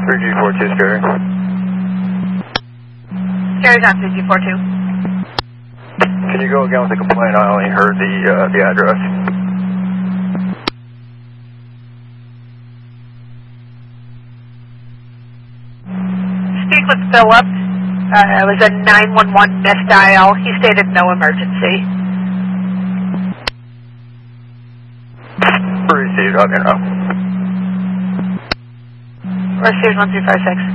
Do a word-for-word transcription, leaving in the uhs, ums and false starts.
three G four two, Scary. Scary's on three G four two. Can you go again with the complaint? I only heard the, uh, the address. Speak with Philip. Uh, it was a nine one one misdial. He stated no emergency. Received, okay, no. Received one three five six.